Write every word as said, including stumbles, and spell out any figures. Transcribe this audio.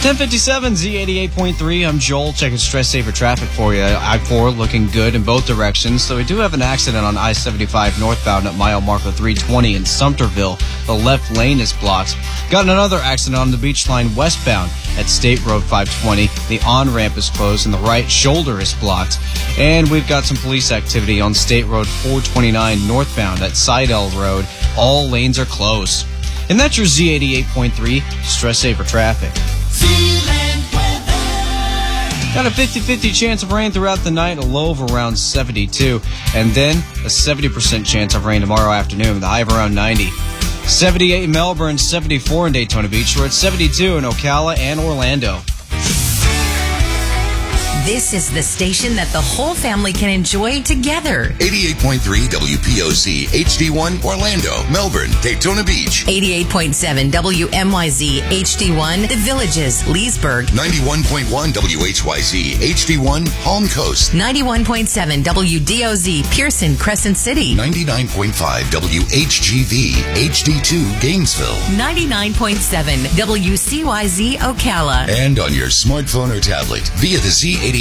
ten fifty-seven Z eighty-eight point three. I'm Joel, checking stress saver traffic for you. I four looking good in both directions. So we do have an accident on I seventy-five northbound at mile marker three twenty in Sumterville. The left lane is blocked. Got another accident on the beach line westbound at State Road five twenty. The on-ramp is closed and the right shoulder is blocked. And we've got some police activity on State Road four twenty-nine northbound at Seidel Road. All lanes are closed. And that's your Z eighty-eight point three stress saver traffic. Got a fifty-fifty chance of rain throughout the night, a low of around seventy-two. And then a seventy percent chance of rain tomorrow afternoon, the high of around ninety. seventy-eight in Melbourne, seventy-four in Daytona Beach. We're at seventy-two in Ocala and Orlando. This is the station that the whole family can enjoy together. eighty-eight point three W P O Z H D one Orlando, Melbourne, Daytona Beach. eighty-eight point seven W M Y Z H D one The Villages, Leesburg. ninety-one point one W H Y Z H D one Palm Coast. ninety-one point seven W D O Z Pearson, Crescent City. ninety-nine point five W H G V H D two Gainesville. ninety-nine point seven W C Y Z Ocala. And on your smartphone or tablet via the Z eighty-eight